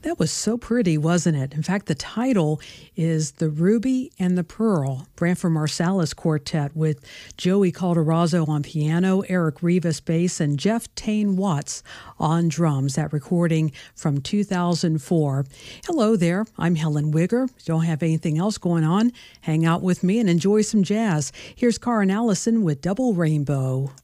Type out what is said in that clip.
That was so pretty, wasn't it? In fact, the title is The Ruby and the Pearl, Branford Marsalis Quartet with Joey Calderazzo on piano, Eric Rivas bass, and Jeff Tane Watts on drums. That recording from 2004. Hello there, I'm Helen Wigger. If you don't have anything else going on, hang out with me and enjoy some jazz. Here's Karen Allison with Double Rainbow.